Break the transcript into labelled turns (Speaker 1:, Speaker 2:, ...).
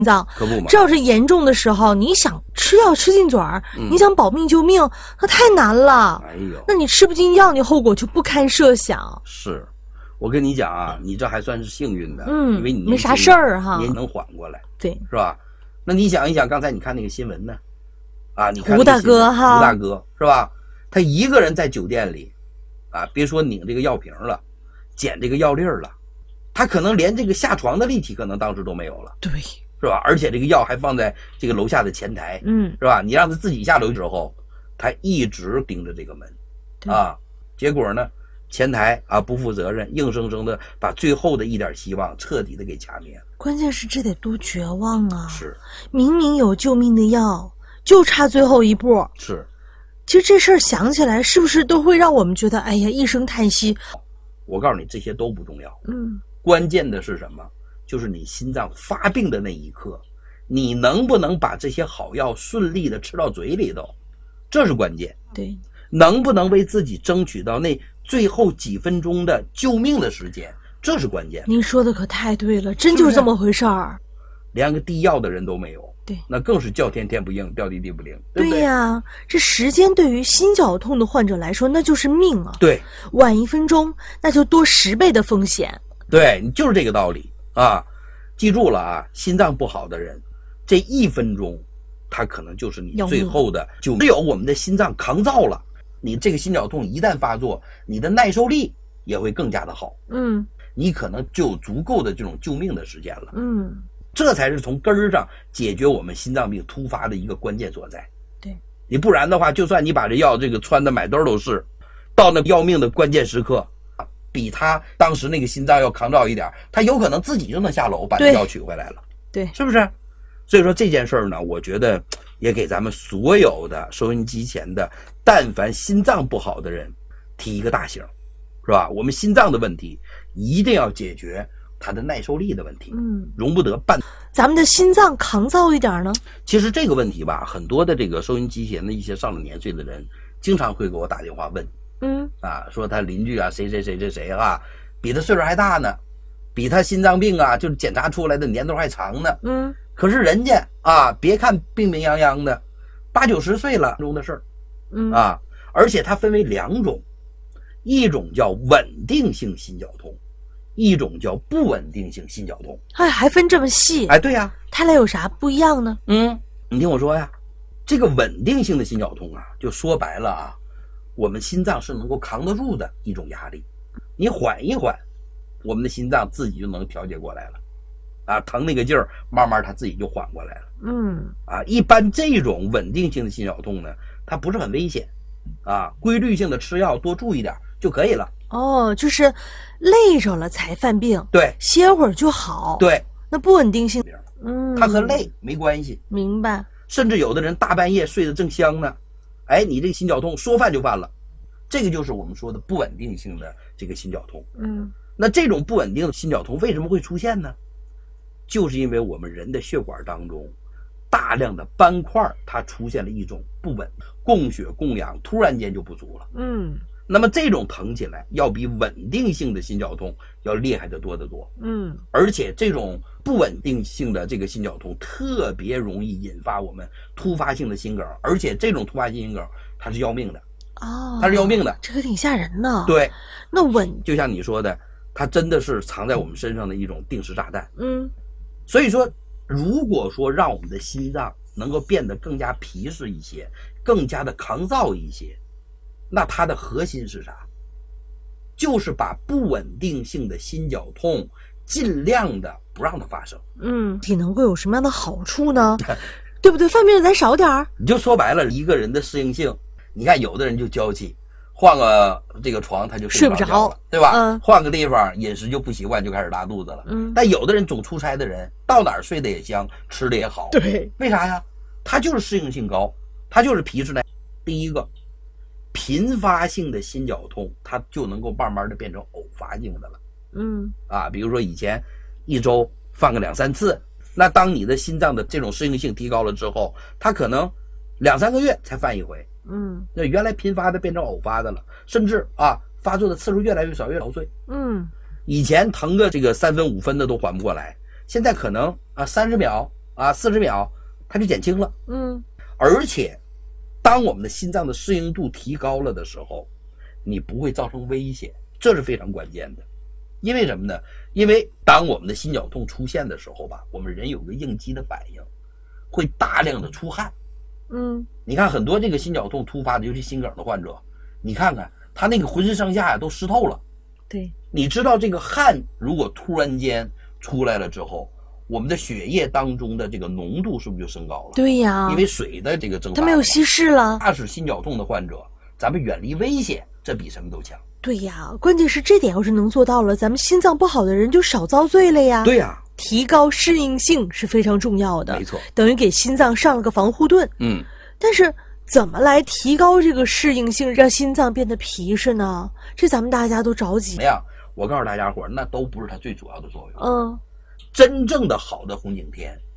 Speaker 1: 脏，
Speaker 2: 可不嘛。
Speaker 1: 这要是严重的时候，你想吃药吃进嘴儿，你想保命救命，那太难了。
Speaker 2: 哎呦，
Speaker 1: 那你吃不进药，你后果就不堪设想。
Speaker 2: 是，我跟你讲啊，你这还算是幸运的，因为你
Speaker 1: 没啥事儿哈，
Speaker 2: 你能缓过来，
Speaker 1: 对，
Speaker 2: 是吧？那你想一想，刚才你看那个新闻呢，啊，你看
Speaker 1: 吴大哥哈，
Speaker 2: 吴大哥是吧？他一个人在酒店里，啊，别说拧这个药瓶了，捡这个药粒了，他可能连这个下床的力气可能当时都没有了，
Speaker 1: 对，
Speaker 2: 是吧？而且这个药还放在这个楼下的前台，是吧？你让他自己下楼之后，他一直盯着这个门，啊，结果呢，前台啊不负责任，硬生生的把最后的一点希望彻底的给掐灭了。
Speaker 1: 关键是这得多绝望啊！
Speaker 2: 是，
Speaker 1: 明明有救命的药，就差最后一步。
Speaker 2: 是，
Speaker 1: 其实这事儿想起来，是不是都会让我们觉得，哎呀，一声叹息？
Speaker 2: 我告诉你，这些都不重要。关键的是什么？就是你心脏发病的那一刻，你能不能把这些好药顺利的吃到嘴里头，这是关键。
Speaker 1: 对，
Speaker 2: 能不能为自己争取到那最后几分钟的救命的时间，这是关键。
Speaker 1: 您说的可太对了，真就是这么回事儿。
Speaker 2: 连个递药的人都没有，
Speaker 1: 对，
Speaker 2: 那更是叫天天不应，叫地地不灵，对不对？
Speaker 1: 对呀，这时间对于心绞痛的患者来说，那就是命啊。
Speaker 2: 对，
Speaker 1: 晚1分钟，那就多10倍的风险。
Speaker 2: 对，你就是这个道理啊！记住了啊，心脏不好的人，这1分钟，他可能就是你最后的救命。只有我们的心脏抗造了，你这个心绞痛一旦发作，你的耐受力也会更加的好。你可能就有足够的这种救命的时间了。这才是从根儿上解决我们心脏病突发的一个关键所在。
Speaker 1: 对，
Speaker 2: 你不然的话，就算你把这药这个穿的满兜都是，到那要命的关键时刻，比他当时那个心脏要抗造一点，他有可能自己就能下楼把这药取回来了。
Speaker 1: 对，
Speaker 2: 是不是？所以说这件事儿呢，我觉得也给咱们所有的收音机前的但凡心脏不好的人提一个大醒，是吧？我们心脏的问题一定要解决它的耐受力的问题，容不得半。
Speaker 1: 咱们的心脏抗造一点呢？
Speaker 2: 其实这个问题吧，很多的这个收音机前的一些上了年岁的人，经常会给我打电话问，说他邻居啊，谁啊，比他岁数还大呢，比他心脏病啊，就是检查出来的年头还长呢，可是人家啊，别看病病殃殃的，80、90岁了中的事儿，而且它分为2种，一种叫稳定性心绞痛，一种叫不稳定性心绞痛。
Speaker 1: 哎，还分这么细？
Speaker 2: 哎，对呀，
Speaker 1: 它俩有啥不一样呢？
Speaker 2: 你听我说呀，这个稳定性的心绞痛啊，就说白了啊，我们心脏是能够扛得住的一种压力，你缓一缓，我们的心脏自己就能调节过来了，啊，疼那个劲儿，慢慢它自己就缓过来了。一般这种稳定性的心绞痛呢，它不是很危险，规律性的吃药多注意点就可以了。
Speaker 1: 就是累着了才犯病，
Speaker 2: 对，
Speaker 1: 歇会儿就好。
Speaker 2: 对，
Speaker 1: 那不稳定性，
Speaker 2: 它和累没关系。
Speaker 1: 明白。
Speaker 2: 甚至有的人大半夜睡得正香呢，哎，你这个心绞痛说犯就犯了，这个就是我们说的不稳定性的这个心绞痛。那这种不稳定的心绞痛为什么会出现呢？就是因为我们人的血管当中大量的斑块它出现了一种不稳，供血供氧突然间就不足了。那么这种疼起来要比稳定性的心绞痛要厉害得多得多。而且这种不稳定性的这个心绞痛特别容易引发我们突发性的心梗，而且这种突发性心梗它是要命的。它是要命的，
Speaker 1: 这个挺吓人的。
Speaker 2: 对，
Speaker 1: 那
Speaker 2: 就像你说的，它真的是藏在我们身上的一种定时炸弹。所以说，如果说让我们的心脏能够变得更加皮实一些，更加的抗造一些，那它的核心是啥？就是把不稳定性的心绞痛尽量的不让它发生。
Speaker 1: 体能会有什么样的好处呢？对不对？犯病的咱少点儿。
Speaker 2: 你就说白了，一个人的适应性，你看有的人就娇气，换个这个床他就睡不着了，对吧？换个地方饮食就不习惯，就开始拉肚子了。但有的人总出差的人，到哪儿睡得也香，吃的也好。
Speaker 1: 对，
Speaker 2: 为啥呀？他就是适应性高，他就是皮实耐。第一个，频发性的心绞痛，它就能够慢慢的变成偶发性的了。比如说以前一周犯个2、3次，那当你的心脏的这种适应性提高了之后，它可能2、3个月才犯一回。那原来频发的变成偶发的了，甚至发作的次数越来越少，越劳碎。以前疼个这个3分5分的都缓不过来，现在可能30秒啊，40秒它就减轻了。而且当我们的心脏的适应度提高了的时候，你不会造成危险，这是非常关键的。因为什么呢？因为当我们的心绞痛出现的时候吧，我们人有个应激的反应，会大量的出汗。你看很多这个心绞痛突发的，尤其心梗的患者，你看看他那个浑身上下呀都湿透了。
Speaker 1: 对，
Speaker 2: 你知道这个汗如果突然间出来了之后，我们的血液当中的这个浓度是不是就升高了？
Speaker 1: 对呀，
Speaker 2: 因为水的这个蒸发，
Speaker 1: 它没有稀释了。
Speaker 2: 那是心绞痛的患者，咱们远离危险，这比什么都强。
Speaker 1: 对呀，关键是这点要是能做到了，咱们心脏不好的人就少遭罪了呀。
Speaker 2: 对呀，
Speaker 1: 提高适应性是非常重要的，
Speaker 2: 没错，
Speaker 1: 等于给心脏上了个防护盾。但是怎么来提高这个适应性，让心脏变得皮实呢？这咱们大家都着急。
Speaker 2: 怎么样？我告诉大家伙，那都不是它最主要的作用。
Speaker 1: 嗯，
Speaker 2: 真正的好的红景天